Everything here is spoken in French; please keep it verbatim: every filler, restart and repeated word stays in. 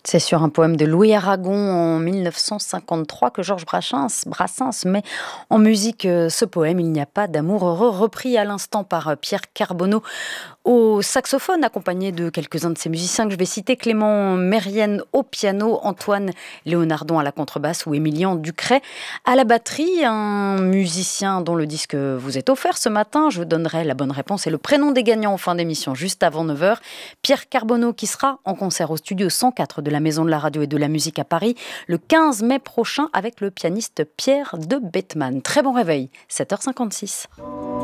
C'est sur un poème de Louis Aragon en mille neuf cent cinquante-trois que Georges Brassens, Brassens met en musique euh, ce poème. Il n'y a pas d'amour heureux, repris à l'instant par euh, Pierre Carbonneau au saxophone, accompagné de quelques-uns de ses musiciens que je vais citer: Clément Mérienne au piano, Antoine Léonardon à la contrebasse ou Émilien Ducret à la batterie. Un musicien dont le disque vous est offert ce matin. Je vous donnerai la bonne réponse et le prénom des gagnants en fin d'émission, juste avant neuf heures. Pierre Carbonneau qui sera en concert au studio cent quatre de la Maison de la Radio et de la Musique à Paris le quinze mai prochain avec le pianiste Pierre de Bettman. Très bon réveil, sept heures cinquante-six.